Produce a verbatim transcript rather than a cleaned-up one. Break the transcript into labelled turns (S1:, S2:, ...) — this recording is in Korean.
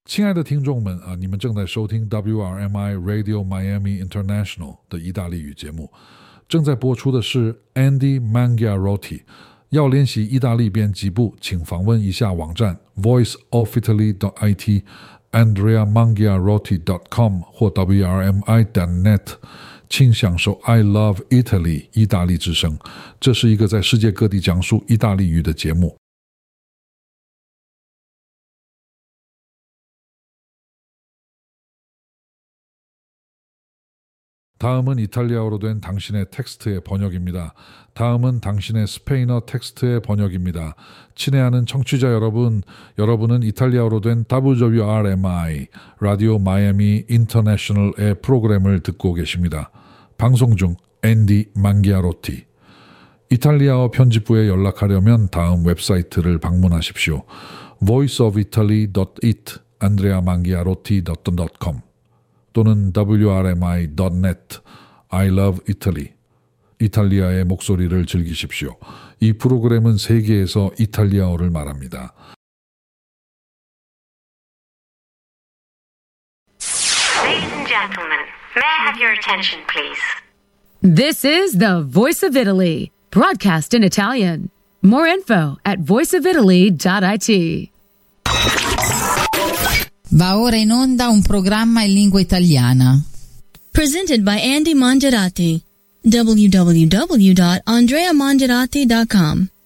S1: 亲爱的听众们啊，你们正在收听 W R M I Radio Miami International 的意大利语节目，正在播出的是 Andy Mangiarotti。要练习意大利编辑部，请访问一下网站 voice of italy dot I T andrea mangiarotti dot com 或 W R M I dot net， 请享受 I Love Italy 意大利之声。这是一个在世界各地讲述意大利语的节目。다음은 이탈리아어로 된 당신의 텍스트의 번역입니다. 다음은 당신의 스페인어 텍스트의 번역입니다. 친애하는 청취자 여러분, 여러분은 이탈리아어로 된 W R M I 라디오 마이애미 인터내셔널의 프로그램을 듣고 계십니다. 방송 중 앤디 망기아로티. 이탈리아어 편집부에 연락하려면 다음 웹사이트를 방문하십시오. voice of italy dot it andrea mangiarotti dot com 또는 W R M I dot net I Love Italy 이탈리아의 목소리를 즐기십시오. 이 프로그램은 세계에서 이탈리아어를 말합니다.
S2: Ladies and gentlemen, may I have your attention, please?
S3: This is the Voice of Italy, broadcast in Italian. More info at voice of italy dot I T.
S4: Va ora in onda un programma in lingua italiana.
S5: Presented by Andy Mangiarotti. w w w dot andrea mangiarotti dot com